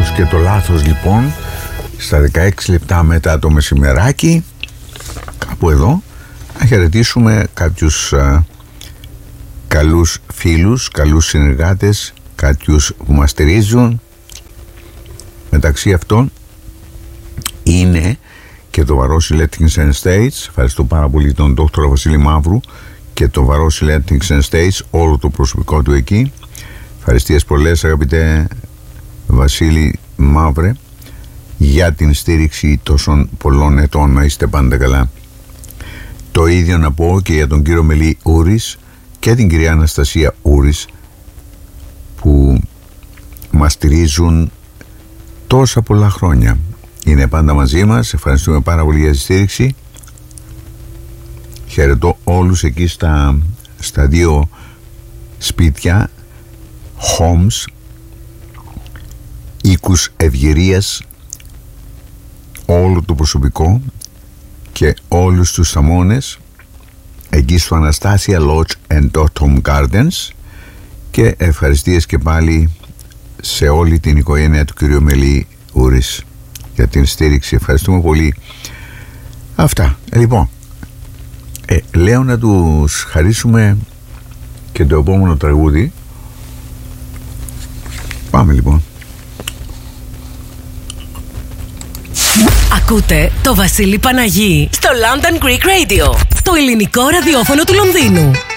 όρθιος και το λάθος λοιπόν στα 16 λεπτά μετά το μεσημεράκι, κάπου εδώ, να χαιρετήσουμε κάποιους καλούς φίλους, καλούς συνεργάτες, κάποιους που μας στηρίζουν. Μεταξύ αυτών είναι και το Βαρός Electrics and States. Ευχαριστώ πάρα πολύ τον Δόκτωρα Βασίλη Μαύρου και το Βαρός Electrics and States, όλο το προσωπικό του εκεί. Ευχαριστίες πολλές, αγαπητέ Βασίλη Μαύρε, για την στήριξη τόσων πολλών ετών. Να είστε πάντα καλά. Το ίδιο να πω και για τον κύριο Μελή Ούρης και την κυρία Αναστασία Ούρης, που μας στηρίζουν τόσα πολλά χρόνια. Είναι πάντα μαζί μας. Ευχαριστούμε πάρα πολύ για τη στήριξη. Χαιρετώ όλους εκεί στα δύο σπίτια, homes, οίκους ευγυρίας, όλο το προσωπικό και όλους τους θαμώνες εκεί στο Αναστάσια Lodge and Home Gardens. Και ευχαριστίες και πάλι σε όλη την οικογένεια του κυρίου Μελή Ούρης για την στήριξη. Ευχαριστούμε πολύ. Αυτά. Λοιπόν, λέω να τους χαρίσουμε και το επόμενο τραγούδι. Πάμε λοιπόν. Ακούτε το Βασίλη Παναγί στο London Greek Radio, το ελληνικό ραδιόφωνο του Λονδίνου.